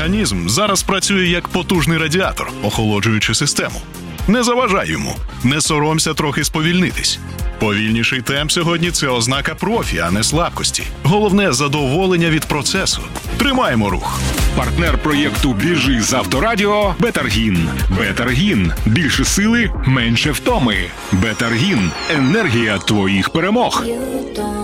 організм зараз працює як потужний радіатор, охолоджуючи систему. Не заважай йому, не соромся трохи сповільнитись. Повільніший темп сьогодні – це ознака профі, а не слабкості. Головне – задоволення від процесу. Тримаємо рух. Партнер проєкту «Біжи з Авторадіо» – Бетаргін. Бетаргін. Більше сили, менше втоми. Бетаргін. Енергія твоїх перемог.